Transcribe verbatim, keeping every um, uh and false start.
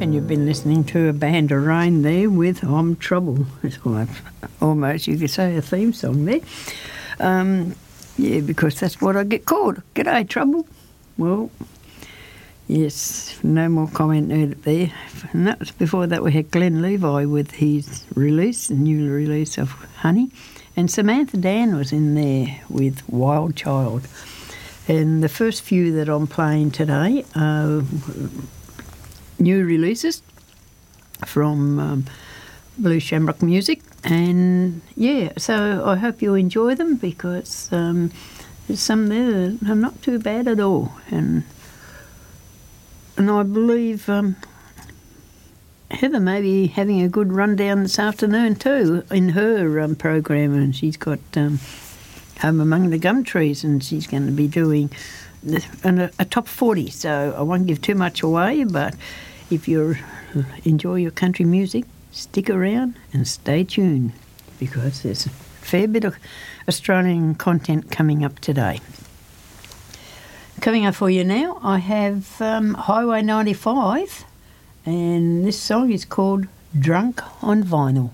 And you've been listening to a Band of Rain there with I'm Trouble. It's almost, almost, you could say, a theme song there. Um, yeah, because that's what I get called. G'day, Trouble. Well, yes, no more comment needed there. And that was before that we had Glenn Levi with his release, the new release of Honey. And Samantha Dan was in there with Wild Child. And the first few that I'm playing today are new releases from um, Blue Shamrock Music, and yeah, so I hope you enjoy them because um, there's some there that are not too bad at all, and and I believe um, Heather may be having a good rundown this afternoon too in her um, program, and she's got um, Home Among the Gum Trees, and she's going to be doing a, a top forty, so I won't give too much away, but if you enjoy your country music, stick around and stay tuned because there's a fair bit of Australian content coming up today. Coming up for you now, I have um, Highway ninety-five, and this song is called Drunk on Vinyl.